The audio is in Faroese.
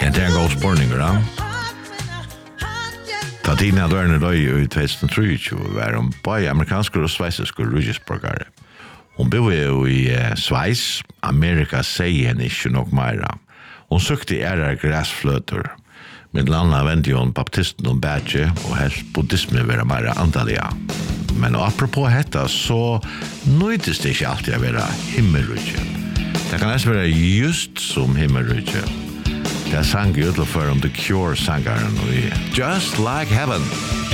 Det en god spurning, da. Da Tina Dørner døy i 2023 var hun bare amerikanske og sveiseske rujisborgare. Hun bor jo i Sveis. Amerika sier henne ikke nok mer. Hun søkte græsfløter. Med landa vendte hun baptisten og badge, og helst buddhisme være mer antallige. Men apropos dette, så nøydes det ikke alltid å være himmelrydde. Det kan nesten være just som himmelrydde. Det sang i utløpfører om The Cure-sangeren og Just Like Heaven.